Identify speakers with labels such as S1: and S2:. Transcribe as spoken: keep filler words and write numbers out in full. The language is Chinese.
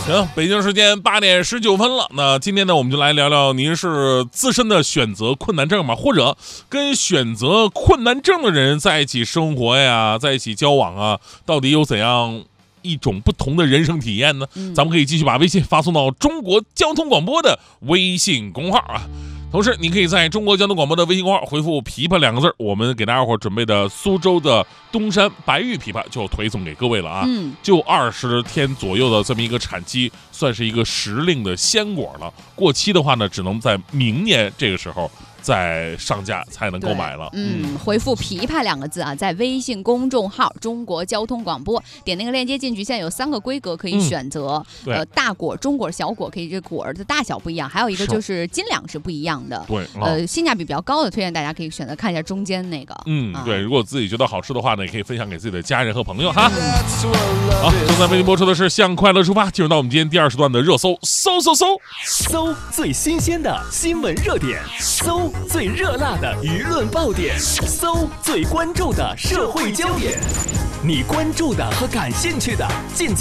S1: 行，北京时间八点十九分了。那今天呢，我们就来聊聊您是自身的选择困难症吗？或者跟选择困难症的人在一起生活呀，在一起交往啊，到底有怎样一种不同的人生体验呢？嗯、咱们可以继续把微信发送到中国交通广播的微信公号啊。同时，你可以在中国交通广播的微信公号回复"琵琶"两个字，我们给大家伙准备的苏州的东山白玉琵琶就推送给各位了啊！嗯，就二十天左右的这么一个产期，算是一个时令的鲜果了。过期的话呢，只能在明年这个时候再上架才能购买了。
S2: 嗯，回复"琵琶"两个字啊，在微信公众号中国交通广播点那个链接进去，现在有三个规格可以选择，嗯、呃，大果、中果、小果，可以这果儿的大小不一样，还有一个就是斤两是不一样的。
S1: 对，
S2: 嗯、呃，性价比比较高的，推荐大家可以选择看一下中间那个。
S1: 嗯，对，如果自己觉得好吃的话呢，也可以分享给自己的家人和朋友哈。好，正在为您播出的是《向快乐出发》，进入到我们今天第二时段的热搜，搜搜搜，
S3: 搜最新鲜的新闻热点，搜最热辣的舆论爆点，搜最关注的社会焦点，你关注的和感兴趣的尽在